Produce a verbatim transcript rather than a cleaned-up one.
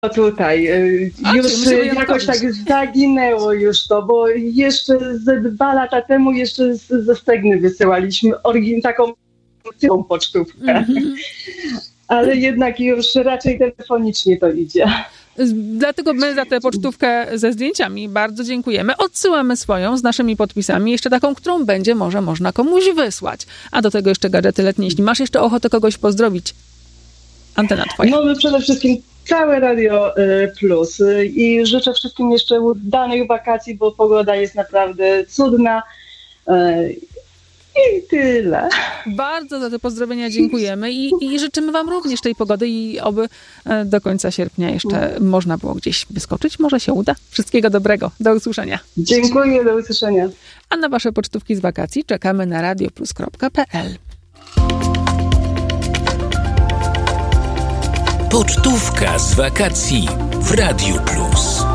tutaj. A, już jakoś tak zaginęło już to, bo jeszcze ze dwa lata temu jeszcze z, ze Stegny wysyłaliśmy origin, taką pocztówkę. Mm-hmm. Ale jednak już raczej telefonicznie to idzie. Dlatego my za tę pocztówkę ze zdjęciami bardzo dziękujemy. Odsyłamy swoją z naszymi podpisami, jeszcze taką, którą będzie może można komuś wysłać. A do tego jeszcze gadżety letnie. Jeśli masz jeszcze ochotę kogoś pozdrowić, antena twoja. No my przede wszystkim całe Radio Plus i życzę wszystkim jeszcze udanych wakacji, bo pogoda jest naprawdę cudna. I tyle. Bardzo za te pozdrowienia dziękujemy i, i życzymy wam również tej pogody i oby do końca sierpnia jeszcze można było gdzieś wyskoczyć. Może się uda. Wszystkiego dobrego. Do usłyszenia. Dziękuję, do usłyszenia. A na wasze pocztówki z wakacji czekamy na radioplus kropka p l. Pocztówka z wakacji w Radiu Plus.